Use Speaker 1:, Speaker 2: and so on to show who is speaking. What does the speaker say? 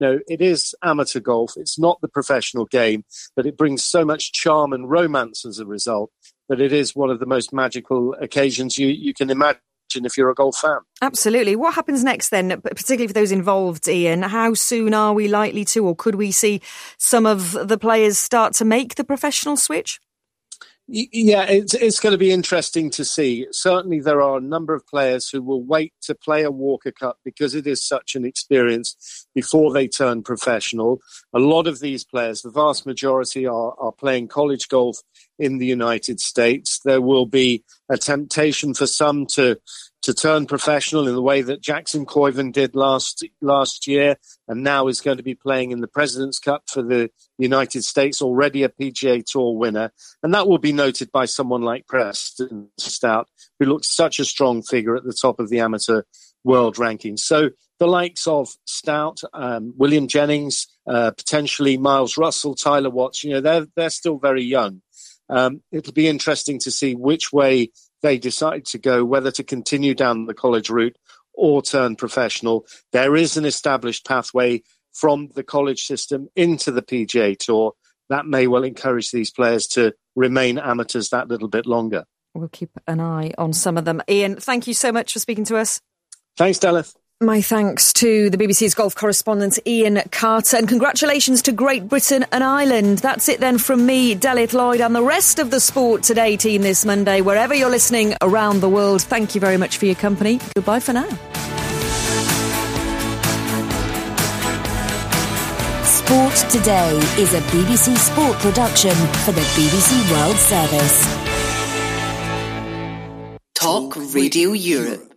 Speaker 1: No, it is amateur golf. It's not the professional game, but it brings so much charm and romance as a result that it is one of the most magical occasions you can imagine if you're a golf fan.
Speaker 2: Absolutely. What happens next then, particularly for those involved, Ian? How soon are we likely to, or could we see some of the players start to make the professional switch?
Speaker 1: Yeah, it's going to be interesting to see. Certainly there are a number of players who will wait to play a Walker Cup because it is such an experience before they turn professional. A lot of these players, the vast majority, are playing college golf in the United States. There will be a temptation for some to turn professional in the way that Jackson Koiven did last year, and now is going to be playing in the President's Cup for the United States, already a PGA Tour winner. And that will be noted by someone like Preston Stout, who looks such a strong figure at the top of the amateur world rankings. So the likes of Stout, William Jennings, potentially Miles Russell, Tyler Watts, they're still very young. It'll be interesting to see which way they decide to go, whether to continue down the college route or turn professional. There is an established pathway from the college system into the PGA Tour. That may well encourage these players to remain amateurs that little bit longer.
Speaker 2: We'll keep an eye on some of them. Ian, thank you so much for speaking to us.
Speaker 1: Thanks, Delith.
Speaker 2: My thanks to the BBC's golf correspondent Ian Carter, and congratulations to Great Britain and Ireland. That's it then from me, Delith Lloyd, and the rest of the Sport Today team this Monday. Wherever you're listening around the world, thank you very much for your company. Goodbye for now.
Speaker 3: Sport Today is a BBC Sport production for the BBC World Service.
Speaker 4: Talk Radio Europe.